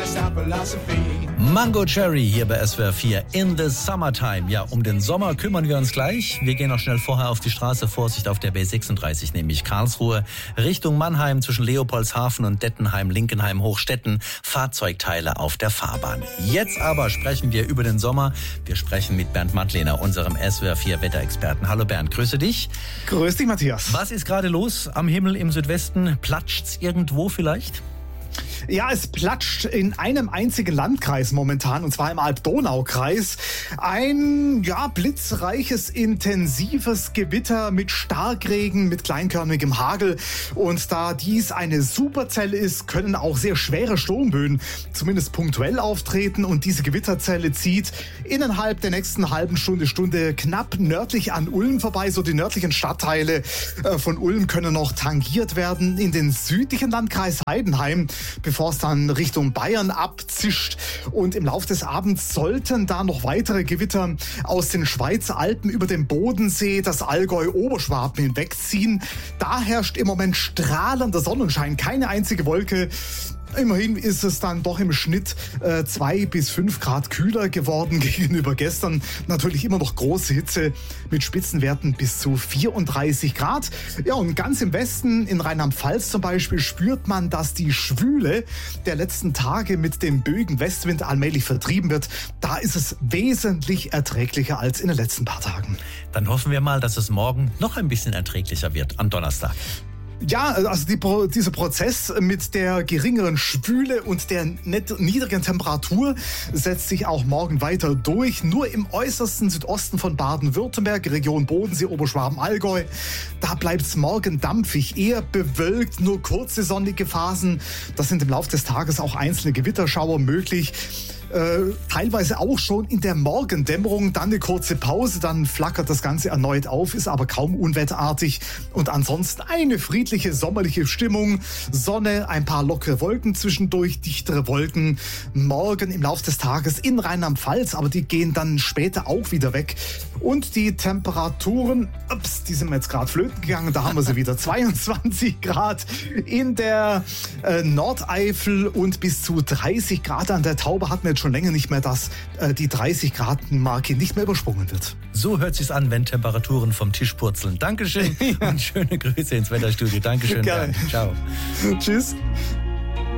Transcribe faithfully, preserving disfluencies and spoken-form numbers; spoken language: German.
Mango Cherry hier bei S W R vier in the Summertime. Ja, um den Sommer kümmern wir uns gleich. Wir gehen noch schnell vorher auf die Straße. Vorsicht auf der B sechsunddreißig, nämlich Karlsruhe, Richtung Mannheim zwischen Leopoldshafen und Dettenheim, Linkenheim, Hochstetten. Fahrzeugteile auf der Fahrbahn. Jetzt aber sprechen wir über den Sommer. Wir sprechen mit Bernd Mattlehner, unserem S W R vier Wetterexperten. Hallo Bernd, grüße dich. Grüß dich, Matthias. Was ist gerade los am Himmel im Südwesten? Platscht's irgendwo vielleicht? Ja, es platscht in einem einzigen Landkreis momentan, und zwar im Alb-Donau-Kreis. Ein, ja, blitzreiches, intensives Gewitter mit Starkregen, mit kleinkörnigem Hagel. Und da dies eine Superzelle ist, können auch sehr schwere Sturmböen zumindest punktuell auftreten. Und diese Gewitterzelle zieht innerhalb der nächsten halben Stunde, Stunde knapp nördlich an Ulm vorbei. So die nördlichen Stadtteile äh, von Ulm können noch tangiert werden. In den südlichen Landkreis Heidenheim, bevor es dann Richtung Bayern abzischt. Und im Laufe des Abends sollten da noch weitere Gewitter aus den Schweizer Alpen über den Bodensee, das Allgäu, Oberschwaben hinwegziehen. Da herrscht im Moment strahlender Sonnenschein, keine einzige Wolke. Immerhin ist es dann doch im Schnitt äh, zwei bis fünf Grad kühler geworden gegenüber gestern. Natürlich immer noch große Hitze mit Spitzenwerten bis zu vierunddreißig Grad. Ja, und ganz im Westen, in Rheinland-Pfalz zum Beispiel, spürt man, dass die Schwüle der letzten Tage mit dem böigen Westwind allmählich vertrieben wird. Da ist es wesentlich erträglicher als in den letzten paar Tagen. Dann hoffen wir mal, dass es morgen noch ein bisschen erträglicher wird am Donnerstag. Ja, also die, dieser Prozess mit der geringeren Schwüle und der net, niedrigen Temperatur setzt sich auch morgen weiter durch. Nur im äußersten Südosten von Baden-Württemberg, Region Bodensee, Oberschwaben, Allgäu, da bleibt es morgen dampfig, eher bewölkt, nur kurze sonnige Phasen. Das sind im Laufe des Tages auch einzelne Gewitterschauer möglich. Äh, teilweise auch schon in der Morgendämmerung, dann eine kurze Pause, dann flackert das Ganze erneut auf, ist aber kaum unwetterartig und ansonsten eine friedliche sommerliche Stimmung, Sonne, ein paar lockere Wolken zwischendurch, dichtere Wolken, morgen im Laufe des Tages in Rheinland-Pfalz, aber die gehen dann später auch wieder weg und die Temperaturen, ups, die sind mir jetzt gerade flöten gegangen, da haben wir sie wieder, zweiundzwanzig Grad in der äh, Nordeifel und bis zu dreißig Grad an der Taube hatten wir jetzt schon länger nicht mehr, dass äh, die dreißig Grad Marke nicht mehr übersprungen wird. So hört sich's an, wenn Temperaturen vom Tisch purzeln. Dankeschön und schöne Grüße ins Wetterstudio. Dankeschön. Gerne. Ciao. Tschüss.